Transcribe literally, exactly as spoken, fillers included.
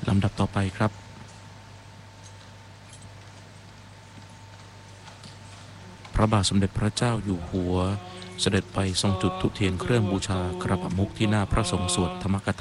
ลำดับต่อไปครับพระบาทสมเด็จพระเจ้าอยู่หัวเสด็จไปทรงจุดธูปเทียนเครื่องบูชากระบะมุกที่หน้าพระสงฆ์สวดธรรมก